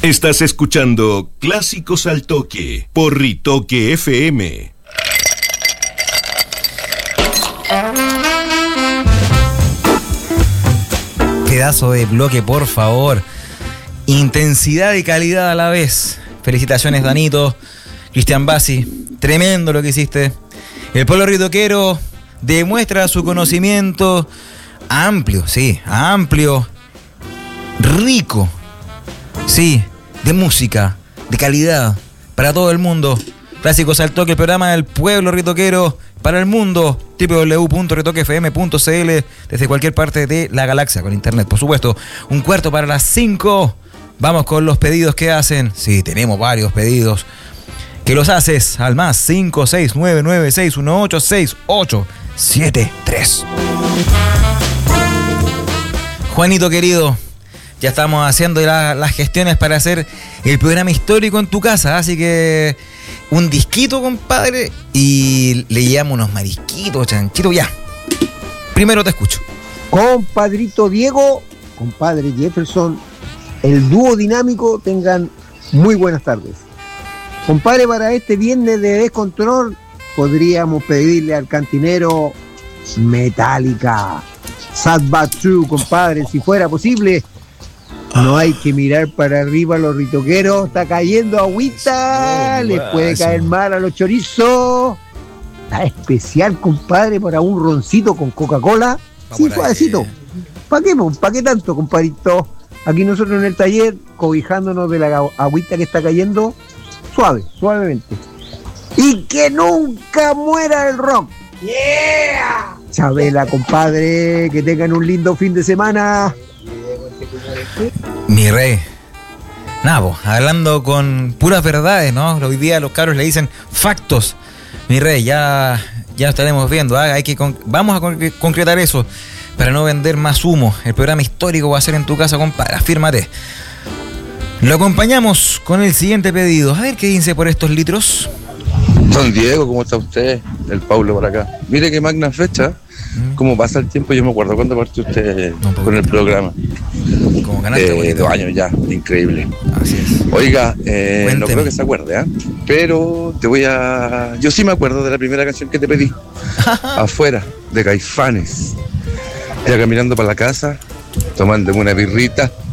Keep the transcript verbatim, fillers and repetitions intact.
Estás escuchando Clásicos al Toque por Ritoque F M. Pedazo de bloque, por favor. Intensidad y calidad a la vez. Felicitaciones, Danito. Cristian Bassi, tremendo lo que hiciste. El pueblo ritoquero demuestra su conocimiento amplio, sí, amplio, rico, sí, de música, de calidad, para todo el mundo. Clásicos al Toque, el programa del pueblo ritoquero para el mundo. doble u doble u doble u punto ritoque f m punto c l, desde cualquier parte de la galaxia, con internet, por supuesto. Un cuarto para las cinco. Vamos con los pedidos que hacen. Sí, tenemos varios pedidos. Que los haces al más cinco seis nueve nueve seis uno ocho seis ocho siete tres. Juanito querido, ya estamos haciendo la, las gestiones para hacer el programa histórico en tu casa, así que un disquito, compadre, y le llevamos unos marisquitos, chanchitos, ya. Primero te escucho. Compadrito Diego, compadre Jefferson, el dúo dinámico, tengan muy buenas tardes. Compadre, para este viernes de descontrol podríamos pedirle al cantinero Metallica, Sad But True, compadre, si fuera posible. No hay que mirar para arriba, los ritoqueros, está cayendo agüita, les puede caer mal a los chorizos. Está especial, compadre, para un roncito con Coca-Cola, sí, suavecito. ¿Para qué, ¿Para qué tanto, compadrito? Aquí nosotros en el taller, cobijándonos de la agüita que está cayendo, suave, suavemente. Y que nunca muera el rock. ¡Yeah! Chabela, compadre, que tengan un lindo fin de semana. Mi rey. Nabo, hablando con puras verdades, ¿no? Hoy día los cabros le dicen factos. Mi rey, ya, ya estaremos viendo. ¿eh? Hay que con- vamos a con- concretar eso para no vender más humo. El programa histórico va a ser en tu casa, compadre. Afírmate. Lo acompañamos con el siguiente pedido. A ver qué dice por estos litros. Don Diego, ¿cómo está usted? El Paulo por acá. Mire qué magna fecha. Cómo pasa el tiempo, yo me acuerdo cuando partió usted no, con el programa. Como ganaste, eh, dos años ya, increíble. Así es. Oiga, eh, no creo que se acuerde, ¿eh? Pero te voy a... Yo sí me acuerdo de la primera canción que te pedí. Afuera, de Caifanes. Ya caminando para la casa, tomándome una birrita.